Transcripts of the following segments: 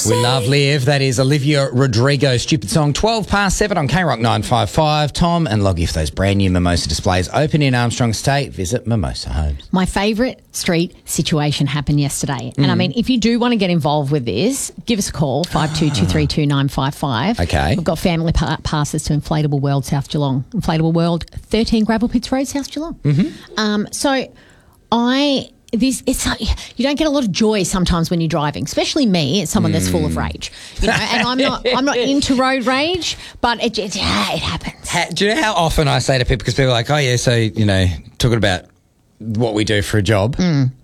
We love Liv. That is Olivia Rodrigo. Stupid song. 7:12 on K-Rock 955. Tom and Loggy for those brand new Mimosa displays open in Armstrong State. Visit Mimosa Homes. My favourite street situation happened yesterday. And I mean, if you do want to get involved with this, give us a call, 52232955. Okay. We've got family passes to Inflatable World, South Geelong. Inflatable World, 13 Gravel Pits Road, South Geelong. It's like, you don't get a lot of joy sometimes when you're driving, especially me, as someone that's full of rage. You know, and I'm not into road rage, but it happens. Do you know how often I say to people, because people are like, oh yeah, so, you know, talking about what we do for a job.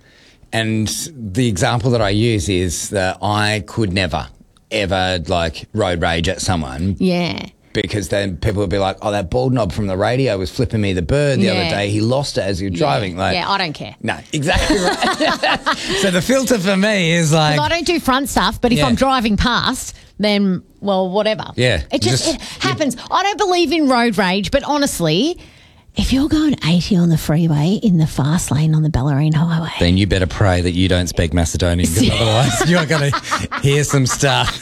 And the example that I use is that I could never, ever, like, road rage at someone. Yeah. Because then people would be like, oh, that bald knob from the radio was flipping me the bird the other day. He lost it as he was driving. Like, yeah, I don't care. No, exactly right. So the filter for me is like... I don't do front stuff, but if I'm driving past, then, well, whatever. Yeah. It happens. I don't believe in road rage, but honestly... If you're going 80 on the freeway in the fast lane on the Bellarine Highway... Then you better pray that you don't speak Macedonian, because otherwise you're going to hear some stuff.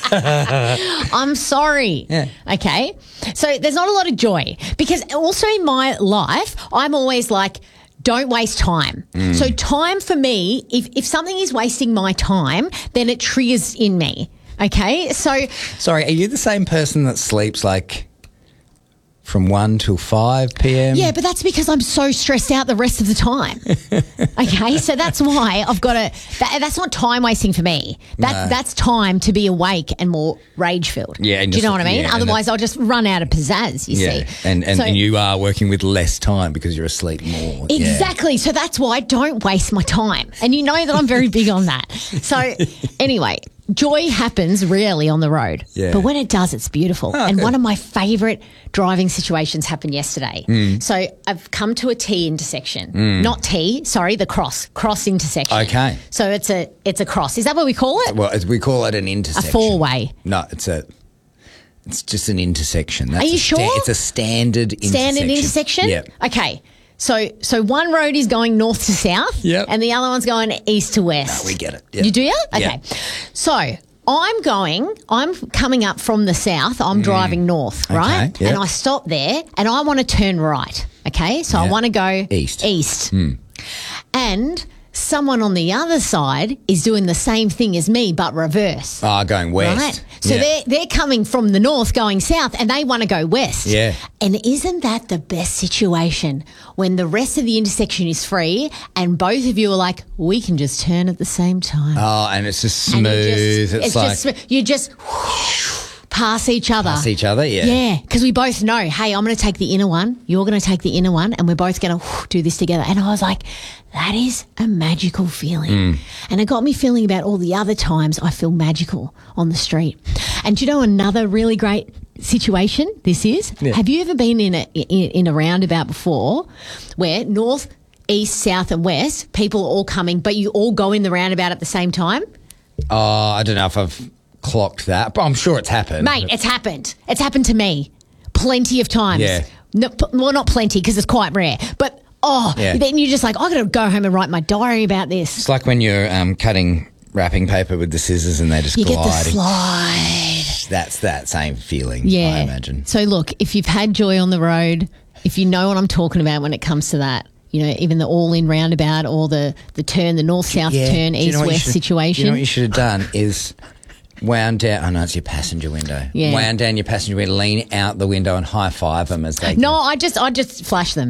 I'm sorry. Yeah. Okay? So there's not a lot of joy, because also in my life, I'm always like, don't waste time. So time for me, if something is wasting my time, then it triggers in me. Okay? So... Sorry, are you the same person that sleeps like... from 1 till 5 p.m? Yeah, but that's because I'm so stressed out the rest of the time. Okay, so that's why I've got to... That's not time wasting for me. That's time to be awake and more rage-filled. Yeah. Do you know what I mean? Yeah, otherwise, I'll just run out of pizzazz, you see. And you are working with less time because you're asleep more. Exactly. Yeah. So that's why I don't waste my time. And you know that I'm very big on that. So anyway... Joy happens rarely on the road, but when it does, it's beautiful. And one of my favourite driving situations happened yesterday. So I've come to a T intersection, not T, sorry, the cross intersection. Okay. So it's a cross. Is that what we call it? Well, we call it an intersection. A four-way. No, it's just an intersection. That's Are you sure? It's a standard intersection. Standard intersection? Yeah. Okay. So one road is going north to south, and the other one's going east to west. No, we get it. Yep. You do you? Okay. Yep. So I'm coming up from the south. I'm driving north, right? Okay. Yep. And I stop there and I want to turn right. Okay. So I want to go east. And someone on the other side is doing the same thing as me, but reverse. Going west. Right? So they're coming from the north going south and they want to go west. Yeah. And isn't that the best situation when the rest of the intersection is free and both of you are like, we can just turn at the same time. Oh, and it's just smooth. You just pass each other. Yeah. Yeah, because we both know, hey, I'm going to take the inner one, you're going to take the inner one, and we're both going to do this together. And I was like, that is a magical feeling. And it got me feeling about all the other times I feel magical on the street. And do you know another really great situation this is? Yeah. Have you ever been in a roundabout before where north, east, south and west, people are all coming, but you all go in the roundabout at the same time? I don't know if I've clocked that, but I'm sure it's happened. Mate, it's happened. It's happened to me plenty of times. Yeah. No, well, not plenty because it's quite rare, but then you're just like, I got to go home and write my diary about this. It's like when you're cutting wrapping paper with the scissors and they just glide. You get the slide. That's that same feeling, yeah. I imagine. So look, if you've had joy on the road, if you know what I'm talking about when it comes to that, you know, even the all-in roundabout or the turn, the north-south turn, east-west situation. You know what you should have done is wound down. Oh, no, it's your passenger window. Yeah. Wound down your passenger window, lean out the window and high-five them as they... No, I just flash them.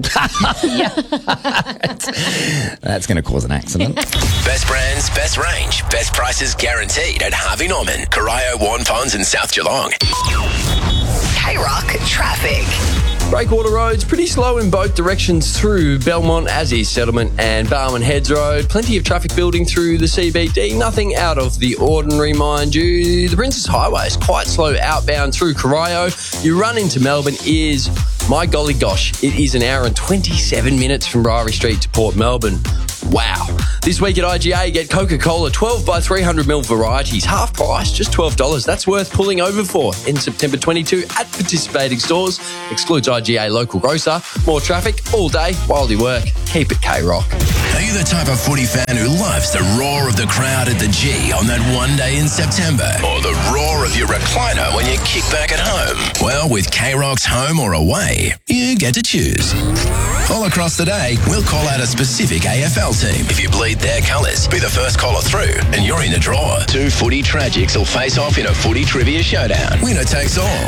That's going to cause an accident. Best brands, best range, best prices guaranteed at Harvey Norman, Corio, Warren Ponds and South Geelong. K-Rock traffic. Breakwater Road's pretty slow in both directions through Belmont, Azzy Settlement and Barwon Heads Road. Plenty of traffic building through the CBD. Nothing out of the ordinary, mind you. The Princess Highway is quite slow outbound through Corio. You run into Melbourne is, my golly gosh, it is an hour and 27 minutes from Ryrie Street to Port Melbourne. Wow. This week at IGA, get Coca-Cola 12 by 300ml varieties, half price, just $12. That's worth pulling over for in September 22 at participating stores. Excludes IGA local grocer. More traffic all day while you work. Keep it K-Rock. Are you the type of footy fan who loves the roar of the crowd at the G on that one day in September? Or the roar of your recliner when you kick back at home? Well, with K-Rock's Home or Away, you get to choose. All across the day, we'll call out a specific AFL team. If you bleed their colours, be the first caller through, and you're in the draw. 2 footy tragics will face off in a footy trivia showdown. Winner takes all.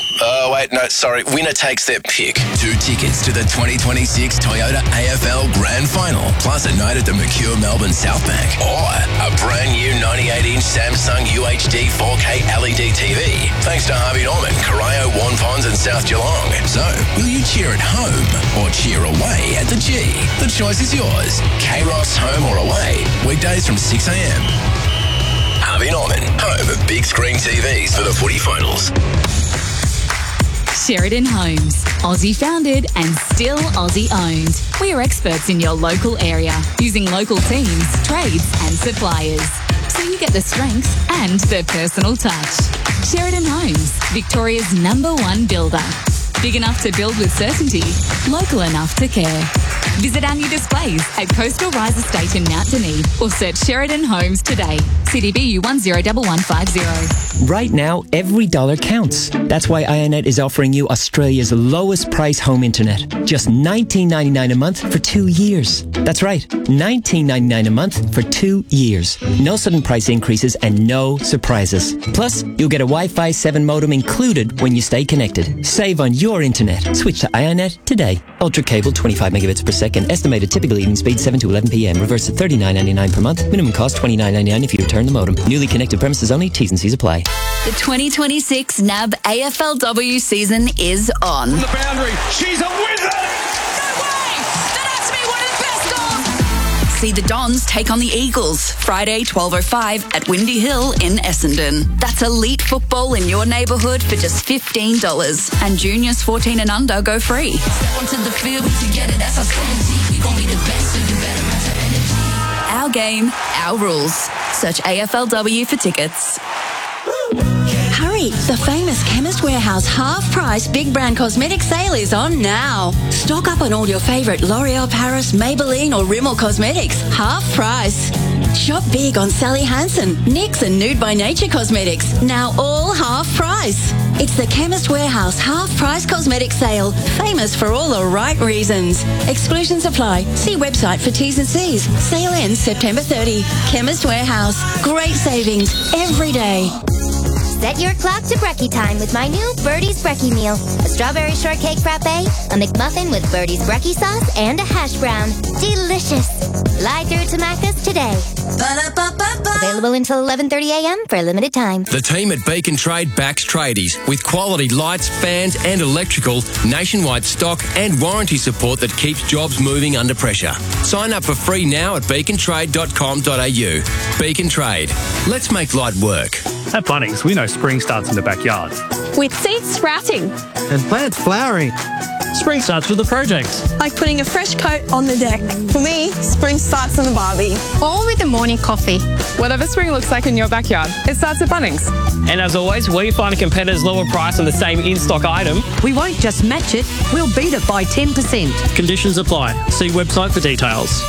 Winner takes their pick. 2 tickets to the 2026 Toyota AFL Grand Final, plus a night at the Mercure Melbourne South Bank, or a brand new 98-inch Samsung UHD 4K LED TV. Thanks to Harvey Norman, Corio, Warn Ponds and South Geelong. So, will you cheer at home or cheer away at the G? The choice is yours. K-Rock's Home or Away, weekdays from 6 a.m. Harvey Norman, home of big screen TVs for the footy finals. Sheridan Homes, Aussie founded and still Aussie owned. We are experts in your local area, using local teams, trades and suppliers. So you get the strength and the personal touch. Sheridan Homes, Victoria's #1 builder. Big enough to build with certainty, local enough to care. Visit our new displays at Coastal Rise Estate in Mount Dunedin or search Sheridan Homes today. CDBU 101150. Right now, every dollar counts. That's why IONET is offering you Australia's lowest price home internet. Just $19.99 a month for 2 years. That's right, $19.99 a month for 2 years. No sudden price increases and no surprises. Plus, you'll get a Wi-Fi 7 modem included when you stay connected. Save on your internet. Switch to IONET today. Ultra cable, 25 megabits per second. Estimated typical evening speed, 7 to 11 p.m. Reverse at $39.99 per month. Minimum cost, $29.99 if you return the modem. Newly connected premises only. T's and C's apply. The 2026 NAB AFLW season is on. From the boundary, she's a wizard! See the Dons take on the Eagles Friday 12:05 at Windy Hill in Essendon. That's elite football in your neighbourhood for just $15, and juniors 14 and under go free. Step onto the field together, that's our strategy. We gon' be the best, so you better match our energy. Our game, our rules. Search AFLW for tickets. Hurry, the famous Chemist Warehouse half-price big brand cosmetic sale is on now. Stock up on all your favourite L'Oreal Paris, Maybelline or Rimmel cosmetics. Half price. Shop big on Sally Hansen, NYX and Nude by Nature cosmetics. Now all half price. It's the Chemist Warehouse half-price cosmetic sale. Famous for all the right reasons. Exclusions apply. See website for T's and C's. Sale ends September 30. Chemist Warehouse. Great savings every day. Set your clock to brekkie time with my new Birdie's Brekkie meal. A strawberry shortcake frappe, a McMuffin with Birdie's Brekkie sauce, and a hash brown. Delicious. Fly through to Macca's today. Available until 11:30 a.m. for a limited time. The team at Beacon Trade backs tradies with quality lights, fans and electrical, nationwide stock and warranty support that keeps jobs moving under pressure. Sign up for free now at beacontrade.com.au. Beacon Trade. Let's make light work. At Bunnings, we know spring starts in the backyard. With seeds sprouting. And plants flowering. Spring starts with a project. Like putting a fresh coat on the deck. For me, spring starts on the barbie. Or with a morning coffee. Whatever spring looks like in your backyard, it starts at Bunnings. And as always, we find a competitor's lower price on the same in-stock item. We won't just match it, we'll beat it by 10%. Conditions apply. See website for details.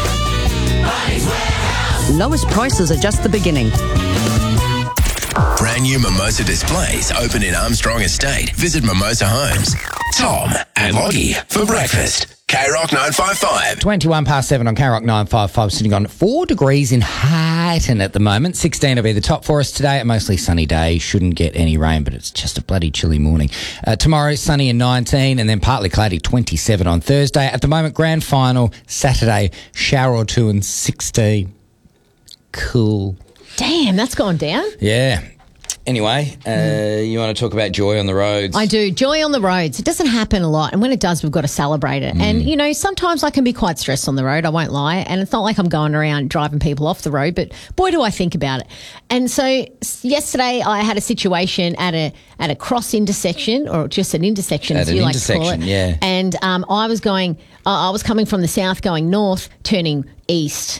Lowest prices are just the beginning. Brand new Mimosa displays open in Armstrong Estate. Visit Mimosa Homes. Tom and Loggie for breakfast. K-Rock 955. 21 past 7 on K-Rock 955, sitting on 4 degrees in Highton at the moment. 16 will be the top for us today. A mostly sunny day. Shouldn't get any rain, but it's just a bloody chilly morning. Tomorrow, sunny and 19, and then partly cloudy, 27 on Thursday. At the moment, grand final, Saturday, shower or two and 16. Cool. Damn, that's gone down. Yeah. Anyway, you want to talk about joy on the roads? I do. Joy on the roads. It doesn't happen a lot. And when it does, we've got to celebrate it. And, you know, sometimes I can be quite stressed on the road. I won't lie. And it's not like I'm going around driving people off the road, but boy, do I think about it. And so yesterday I had a situation at a cross intersection, or just an intersection, as you like to call it. Yeah. And I was coming from the south going north, turning east.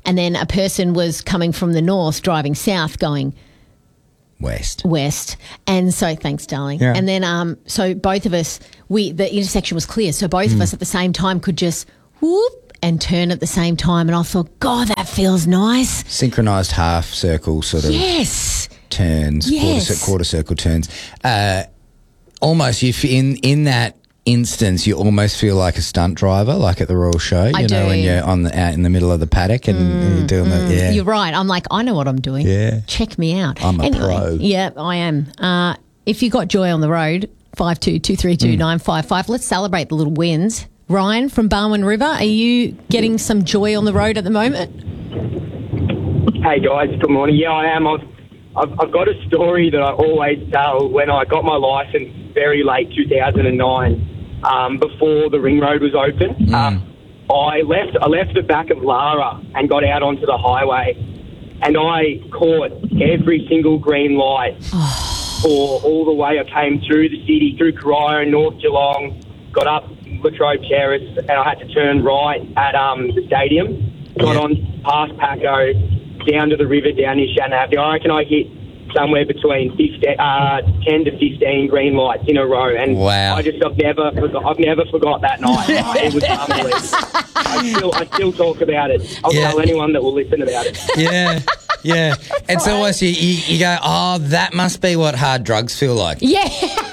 and then a person was coming from the north driving south going west. And so, thanks, darling. Yeah. And then, so both of us, the intersection was clear. So both of us at the same time could just whoop and turn at the same time. And I thought, God, that feels nice. Synchronised half circle sort of turns, quarter circle turns. Almost, if in that instance, you almost feel like a stunt driver, like at the Royal Show. You know, when you're out in the middle of the paddock and you're doing that. Yeah, you're right. I'm like, I know what I'm doing. Yeah, check me out. I'm a pro. Yeah, I am. If you got joy on the road, 52232955. Let's celebrate the little wins. Ryan from Barwon River, are you getting some joy on the road at the moment? Hey guys, good morning. Yeah, I am. I've got a story that I always tell when I got my licence very late 2009. Before the ring road was open. I left the back of Lara and got out onto the highway, and I caught every single green light for all the way I came through the city, through Carrara and North Geelong, got up Latrobe Terrace, and I had to turn right at the stadium, got on past Paco, down to the river, down near Shannon Avenue. I reckon I hit somewhere between 10 to 15 green lights in a row, and I've never forgot that night. It was unbelievable. I still talk about it. I'll tell anyone that will listen about it. Yeah. It's almost you go, oh, that must be what hard drugs feel like. Yeah.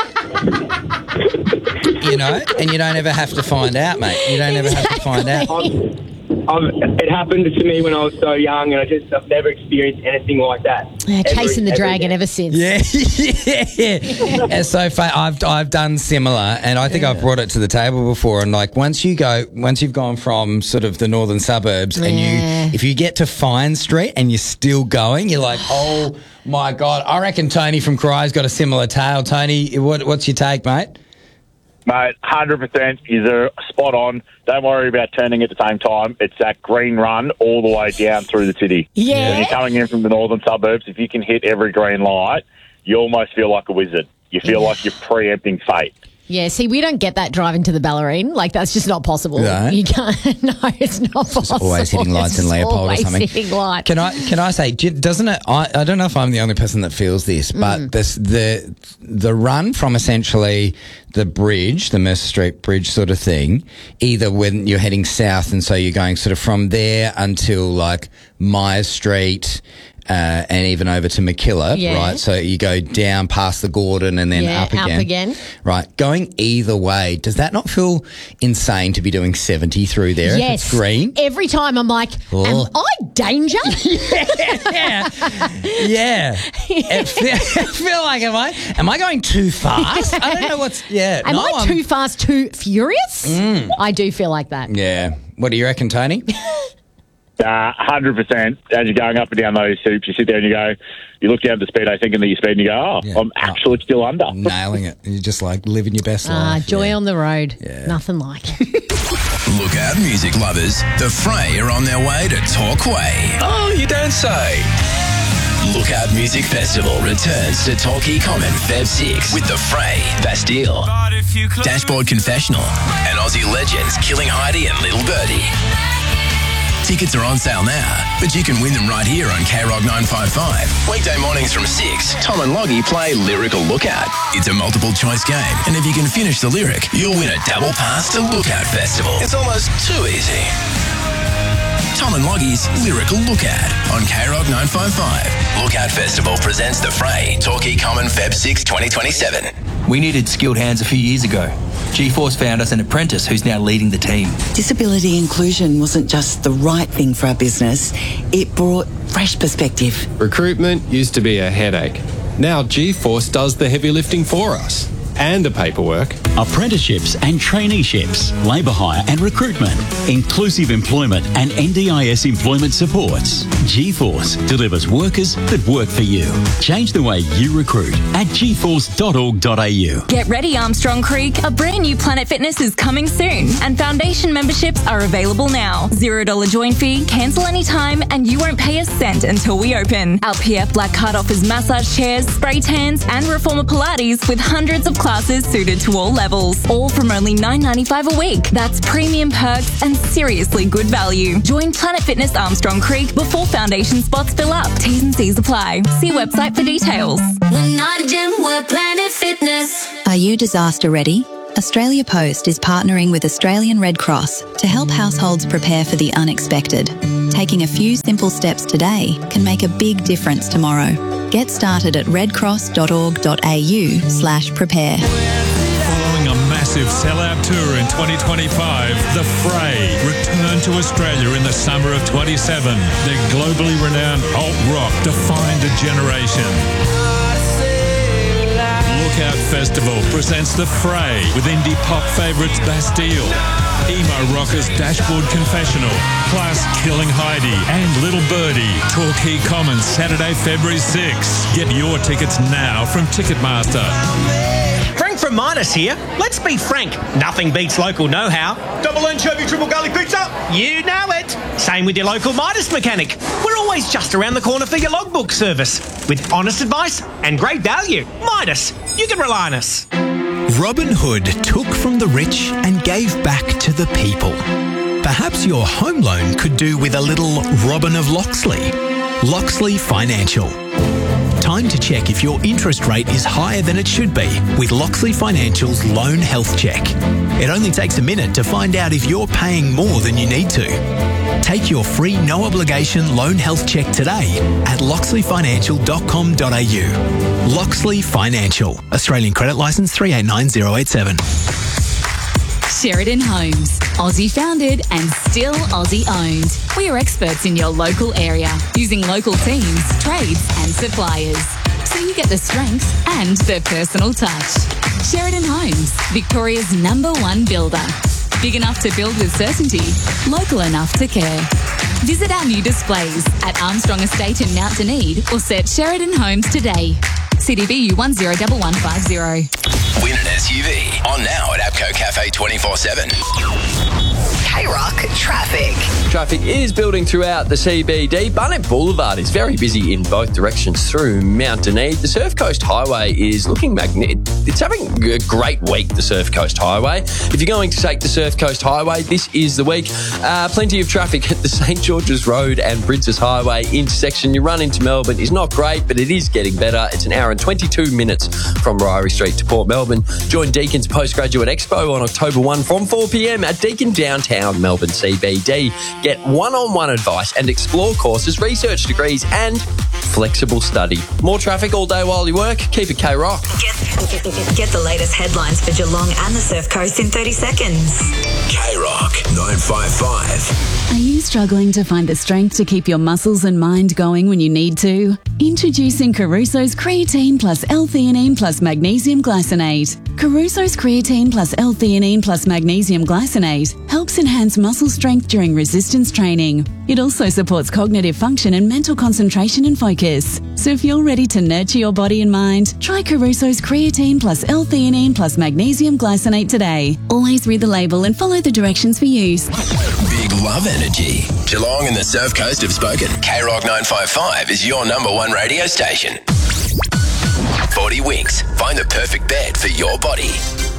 You know, and you don't ever have to find out, mate. You don't ever have to find out. It happened to me when I was so young, and I've never experienced anything like that. Chasing the dragon ever since. Yeah. It's so fun. I've done similar, and I think I've brought it to the table before. And like once you've gone from sort of the northern suburbs, and if you get to Fine Street and you're still going, you're like, oh my God! I reckon Tony from Carrara's got a similar tale. Tony, what's your take, mate? Mate, 100%. You're spot on. Don't worry about turning at the same time. It's that green run all the way down through the city. Yeah. When you're coming in from the northern suburbs, if you can hit every green light, you almost feel like a wizard. You feel like you're preempting fate. Yeah, see, we don't get that driving to the Ballerine. Like, that's just not possible. No. You can't. No, it's not possible. Always hitting lights in Leopold or something. Always hitting lights. Can I say, doesn't it? I don't know if I'm the only person that feels this, but the run from essentially the bridge, the Mercer Street Bridge sort of thing, either when you're heading south and so you're going sort of from there until like Myers Street. And even over to McKillop, right? So you go down past the Gordon and then up again. Right. Going either way, does that not feel insane to be doing 70 through there if it's green? Every time I'm like, am I danger? Yeah. I feel like, am I going too fast? I don't know what's, Am I too fast, too furious? I do feel like that. Yeah. What do you reckon, Tony? 100%. As you're going up and down those hoops, you sit there and you look down at the speedo thinking that you're speeding, you go, I'm actually still under. Nailing it. You're just like living your best life. Joy on the road. Nothing like it. Look out, music lovers. The Fray are on their way to Torquay. Oh, you don't say. Lookout Music Festival returns to Torquay Common Feb 6 with The Fray, Bastille, Dashboard Confessional, and Aussie legends Killing Heidi and Little Birdie. Tickets are on sale now, but you can win them right here on K-Rock 955. Weekday mornings from 6, Tom and Loggy play Lyrical Lookout. It's a multiple choice game, and if you can finish the lyric, you'll win a double pass to Lookout Festival. It's almost too easy. Tom and Loggy's Lyrical Lookout on K-Rock 955. Lookout Festival presents The Fray, Torquay Common Feb 6, 2027. We needed skilled hands a few years ago. G-Force found us an apprentice who's now leading the team. Disability inclusion wasn't just the right thing for our business, it brought fresh perspective. Recruitment used to be a headache. Now G-Force does the heavy lifting for us. And the paperwork. Apprenticeships and traineeships, labour hire and recruitment, inclusive employment and NDIS employment supports. G-Force delivers workers that work for you. Change the way you recruit at gforce.org.au. Get ready, Armstrong Creek. A brand new Planet Fitness is coming soon, and foundation memberships are available now. $0 join fee, cancel anytime, and you won't pay a cent until we open. Our PF Black Card offers massage chairs, spray tans, and reformer Pilates with hundreds of classes suited to all levels, all from only $9.95 a week. That's premium perks and seriously good value. Join Planet Fitness Armstrong Creek before foundation spots fill up. T's and C's apply. See website for details. We're not a gym, we're Planet Fitness. Are you disaster ready? Australia Post is partnering with Australian Red Cross to help households prepare for the unexpected. Taking a few simple steps today can make a big difference tomorrow. Get started at redcross.org.au/prepare. Following a massive sellout tour in 2025, The Fray return to Australia in the summer of 27. Their globally renowned alt rock defined a generation. Lookout Festival presents The Fray with indie pop favourites Bastille, emo rockers Dashboard Confessional, plus Killing Heidi and Little Birdie. Torquay Commons, Saturday, February 6. Get your tickets now from Ticketmaster. Frank from Midas here. Let's be frank, nothing beats local know-how. Double anchovy, triple garlic pizza. You know it. Same with your local Midas mechanic. We're always just around the corner for your logbook service. With honest advice and great value. Midas, you can rely on us. Robin Hood took from the rich and gave back to the people. Perhaps your home loan could do with a little Robin of Loxley. Loxley Financial. Time to check if your interest rate is higher than it should be with Loxley Financial's Loan Health Check. It only takes a minute to find out if you're paying more than you need to. Take your free no-obligation loan health check today at loxleyfinancial.com.au. Loxley Financial. Australian credit licence 389087. Sheridan Homes. Aussie founded and still Aussie owned. We are experts in your local area, using local teams, trades and suppliers. So you get the strength and the personal touch. Sheridan Homes, Victoria's #1 builder. Big enough to build with certainty, local enough to care. Visit our new displays at Armstrong Estate in Mount Dunedin or search Sheridan Homes today. CDBU 101150. Win an SUV. On now at APCO Cafe 24/7. K-Rock traffic. Traffic is building throughout the CBD. Barnett Boulevard is very busy in both directions through Mount Dunedin. The Surf Coast Highway is looking magnificent. It's having a great week, the Surf Coast Highway. If you're going to take the Surf Coast Highway, this is the week. Plenty of traffic at the St George's Road and Princes Highway intersection. You run into Melbourne is not great, but it is getting better. It's an hour and 22 minutes from Ryrie Street to Port Melbourne. Join Deacon's Postgraduate Expo on October 1 from 4 p.m. at Deakin Downtown Melbourne CBD. Get one-on-one advice and explore courses, research degrees and flexible study. More traffic all day while you work? Keep it K-Rock. Get the latest headlines for Geelong and the Surf Coast in 30 seconds. K-Rock 955. Are you struggling to find the strength to keep your muscles and mind going when you need to? Introducing Caruso's Creatine plus L-theanine plus Magnesium Glycinate. Caruso's Creatine plus L-theanine plus Magnesium Glycinate helps enhance muscle strength during resistance training. It also supports cognitive function and mental concentration and focus. So if you're ready to nurture your body and mind, try Caruso's Creatine plus L-theanine plus Magnesium Glycinate today. Always read the label and follow the directions for use. Big love energy. Geelong and the Surf Coast have spoken. K-Rock 955 is your #1 radio station. 40 Winks. Find the perfect bed for your body.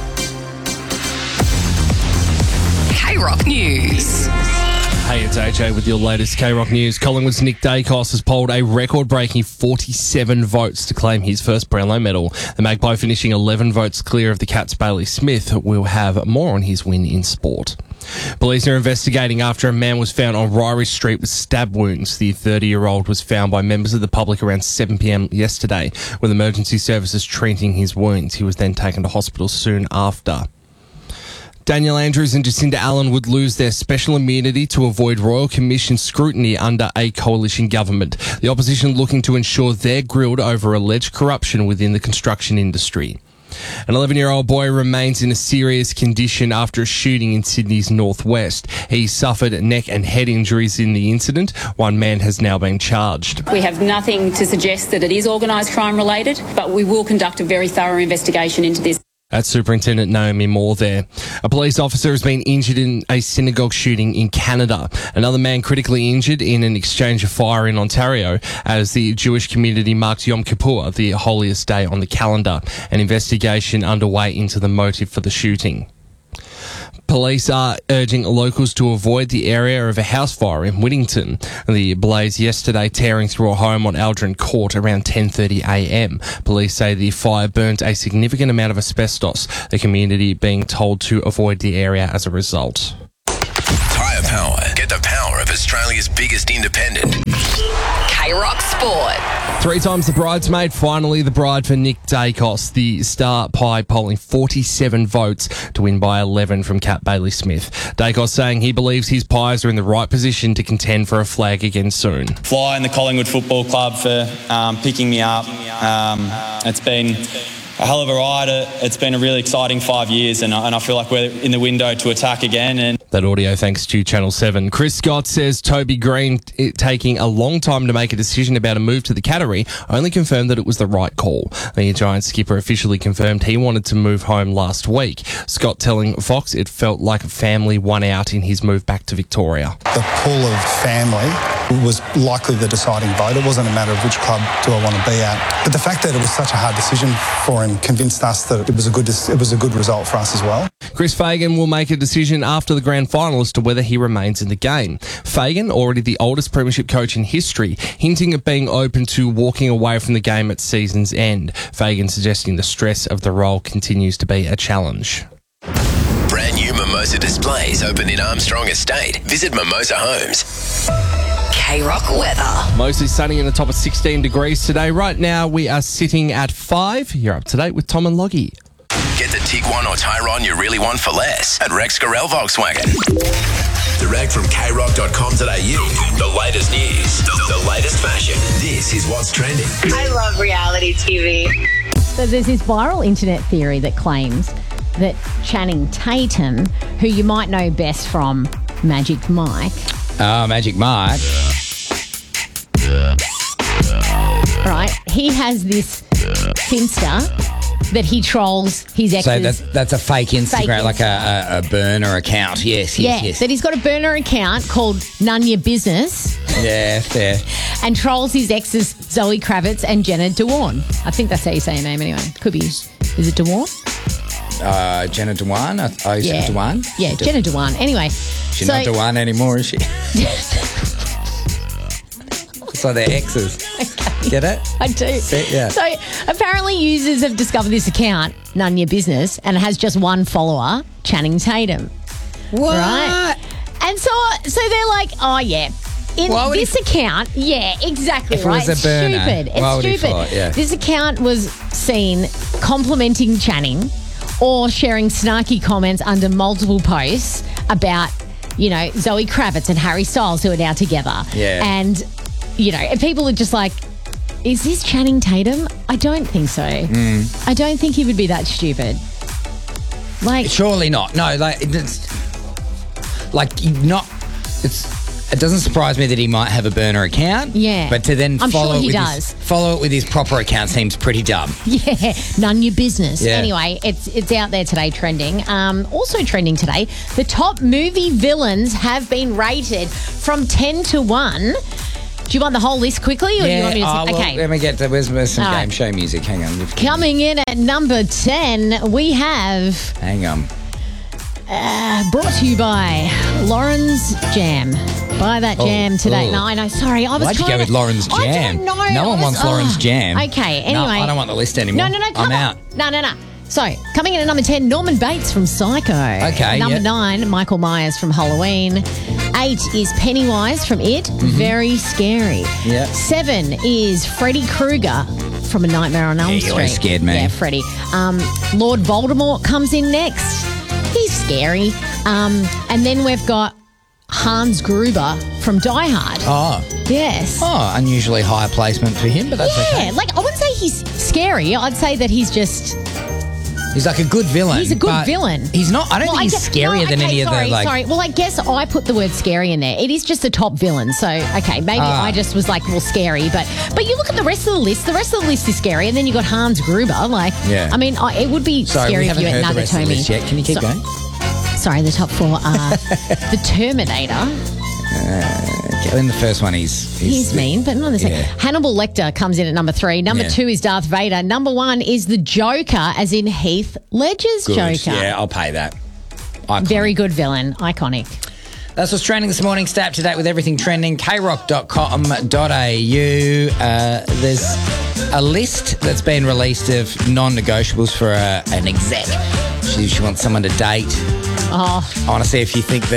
K-Rock News. Hey, it's AJ with your latest K-Rock News. Collingwood's Nick Dacos has polled a record-breaking 47 votes to claim his first Brownlow medal. The Magpie finishing 11 votes clear of the Cats' Bailey Smith. We'll have more on his win in sport. Police are investigating after a man was found on Ryrie Street with stab wounds. The 30-year-old was found by members of the public around 7 p.m. yesterday, with emergency services treating his wounds. He was then taken to hospital soon after. Daniel Andrews and Jacinda Allen would lose their special immunity to avoid Royal Commission scrutiny under a coalition government. The opposition looking to ensure they're grilled over alleged corruption within the construction industry. An 11-year-old boy remains in a serious condition after a shooting in Sydney's northwest. He suffered neck and head injuries in the incident. One man has now been charged. We have nothing to suggest that it is organised crime related, but we will conduct a very thorough investigation into this. That's Superintendent Naomi Moore there. A police officer has been injured in a synagogue shooting in Canada. Another man critically injured in an exchange of fire in Ontario as the Jewish community marked Yom Kippur, the holiest day on the calendar. An investigation underway into the motive for the shooting. Police are urging locals to avoid the area of a house fire in Whittington. The blaze yesterday tearing through a home on Aldrin Court around 10:30am. Police say the fire burnt a significant amount of asbestos, the community being told to avoid the area as a result. Tyre Power. Get the power of Australia's biggest independent. K-Rock Sport. 3 times the bridesmaid, finally the bride for Nick Dacos. The star pie polling 47 votes to win by 11 from Cat Bailey Smith. Dacos saying he believes his pies are in the right position to contend for a flag again soon. Fly and the Collingwood Football Club for picking me up. It's been a hell of a ride. It's been a really exciting 5 years, and I feel like we're in the window to attack again. And that audio thanks to Channel 7. Chris Scott says Toby Green, taking a long time to make a decision about a move to the Cattery, only confirmed that it was the right call. The Giants skipper officially confirmed he wanted to move home last week. Scott telling Fox it felt like family won out in his move back to Victoria. The pull of family was likely the deciding vote. It wasn't a matter of which club do I want to be at. But the fact that it was such a hard decision for him convinced us that it was a good result for us as well. Chris Fagan will make a decision after the grand final as to whether he remains in the game. Fagan, already the oldest premiership coach in history, hinting at being open to walking away from the game at season's end. Fagan suggesting the stress of the role continues to be a challenge. Brand new Mimosa displays open in Armstrong Estate. Visit Mimosa Homes. K-Rock weather. Mostly sunny in the top of 16 degrees today. Right now we are sitting at 5. You're up to date with Tom and Loggy. Get the Tiguan or Tyrone you really want for less at Rex Gorel Volkswagen. Direct from krock.com.au. The latest news, the latest fashion. This is what's trending. I love reality TV. So there's this viral internet theory that claims that Channing Tatum, who you might know best from Magic Mike. Oh, Magic Mike. Right, he has this Finsta that he trolls his exes. So that's a fake Instagram, like a burner account. Yes. That he's got a burner account called None Your Business. Yeah, fair. And trolls his exes Zoe Kravitz and Jenna Dewan. I think that's how you say her name anyway. Could be. Is it Dewan? Jenna Dewan? Dewan? Yeah, Jenna Dewan. Anyway. She's not Dewan anymore, is she? It's like their exes. Okay. Get it? I do. Yeah. So apparently users have discovered this account, None Your Business, and it has just one follower, Channing Tatum. What? Right? And so they're like, oh, yeah. In this account, yeah, exactly, if right? It was a burner, stupid. why would It's he stupid. follow? Yeah. This account was seen complimenting Channing or sharing snarky comments under multiple posts about, Zoe Kravitz and Harry Styles, who are now together. Yeah. And, and people are just like, is this Channing Tatum? I don't think so. I don't think he would be that stupid. Surely not. No, it doesn't surprise me that he might have a burner account. Yeah. But to then I'm follow sure he it does. follow it with his proper account seems pretty dumb. Yeah, none your business. Yeah. Anyway, it's out there today trending. Also trending today, the top movie villains have been rated from 10 to 1. Do you want the whole list quickly? Or do you want me to okay. Let me get to where's some All game right. show music. Hang on. Coming in at number 10, we have Hang on. brought to you by Lauren's Jam. Buy that jam today. Oh. No, I know. Sorry, I was Why'd you trying go with Lauren's Jam? I don't know. No one wants Lauren's Jam. Okay, anyway. No, I don't want the list anymore. No, I'm out. No. So, coming in at number 10, Norman Bates from Psycho. Okay, Number yeah. 9, Michael Myers from Halloween. 8 is Pennywise from It. Very scary. Yeah. 7 is Freddy Krueger from A Nightmare on Elm Yeah, you Street. always scared me. Yeah, Freddy. Lord Voldemort comes in next. He's scary. And then we've got Hans Gruber from Die Hard. Oh. Yes. Oh, unusually high placement for him, but that's okay. Yeah, I wouldn't say he's scary. I'd say that he's just He's like a good villain. He's a good but villain. He's not. I don't think he's scarier than any of the like. Sorry. Well, I guess I put the word scary in there. It is just a top villain. So okay, maybe I just was like, well, scary. But you look at the rest of the list. The rest of the list is scary, and then you got Hans Gruber. Like, Yeah. I mean, it would be Sorry, scary we if you haven't had heard the rest of the Nagatomi. list yet. Can you keep going? Sorry, the top 4 are the Terminator. In the first one, he's mean, but not the second. Yeah. Hannibal Lecter comes in at number 3. Number Yeah. 2 is Darth Vader. Number 1 is the Joker, as in Heath Ledger's good. Joker. Yeah, I'll pay that. Iconic. Very good villain. Iconic. That's what's trending this morning. Stay up to date with everything trending. krock.com.au. There's a list that's been released of non-negotiables for an exec. She wants someone to date. Oh. I want to see if you think that